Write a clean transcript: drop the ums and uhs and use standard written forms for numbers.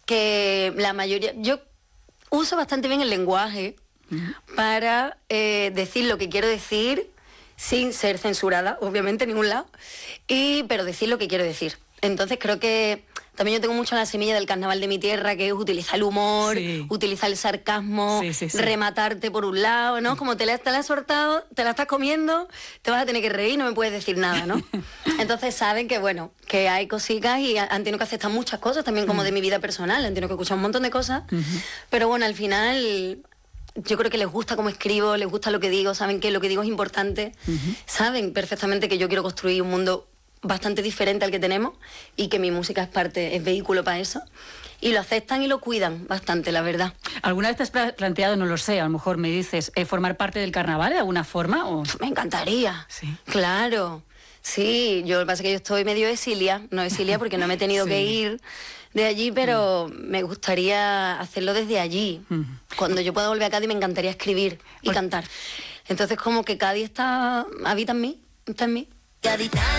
que la mayoría... Yo uso bastante bien el lenguaje para decir lo que quiero decir sin ser censurada, obviamente, en ningún lado, pero decir lo que quiero decir. Entonces creo que también yo tengo mucho la semilla del carnaval de mi tierra, que es utilizar el humor, utilizar el sarcasmo, rematarte por un lado, ¿no? Como te la has soltado, te la estás comiendo, te vas a tener que reír, no me puedes decir nada, ¿no? Entonces saben que, bueno, que hay cositas y han tenido que aceptar muchas cosas, también como de mi vida personal, han tenido que escuchar un montón de cosas, pero bueno, al final... Yo creo que les gusta cómo escribo, les gusta lo que digo, saben que lo que digo es importante, saben perfectamente que yo quiero construir un mundo bastante diferente al que tenemos y que mi música es vehículo para eso, y lo aceptan y lo cuidan bastante, la verdad. ¿Alguna vez te has planteado, no lo sé, a lo mejor me dices, formar parte del carnaval de alguna forma? ¿O? Me encantaría, sí. Claro, sí, lo que pasa es que yo estoy medio exilia, no exilia porque no me he tenido que ir de allí, pero me gustaría hacerlo desde allí. Cuando yo pueda volver a Cádiz me encantaría escribir y cantar. Entonces como que Cádiz habita en mí, está en mí.